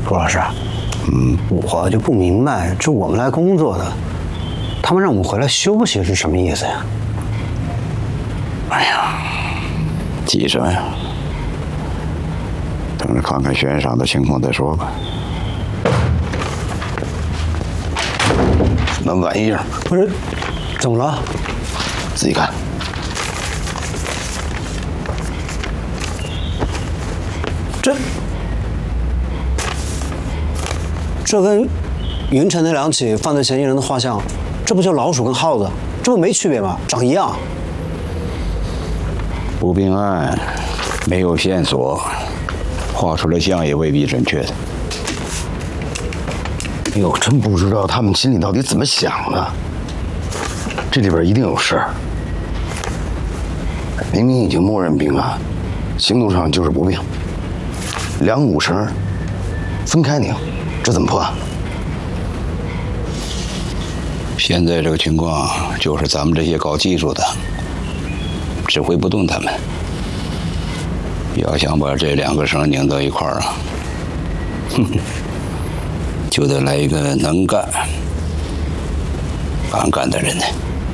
朱老师，我就不明白，这我们来工作的，他们让我们回来休息是什么意思呀？ 哎呀，急什么呀？等着看看悬赏的情况再说吧。什么玩意儿？ 不是，怎么了？ 自己看。 这跟云城那两起犯罪嫌疑人的画像，这不就老鼠跟耗子？这不没区别吗？长一样。 不并案，没有线索，画出来像也未必准确的。 哎呦，真不知道他们心里到底怎么想的。这里边一定有事儿。明明已经默认并案，行动上就是不并，两股绳分开拧，这怎么破案？ 现在这个情况，就是咱们这些搞技术的指挥不动他们。要想把这两个绳拧到一块儿啊，就得来一个能干、敢干的人呢。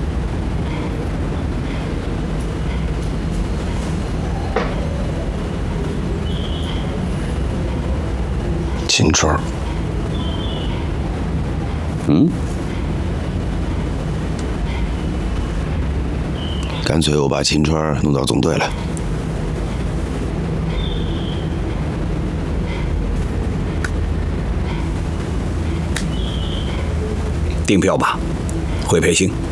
秦川。干脆我把秦川弄到总队来。 订票吧，会培训。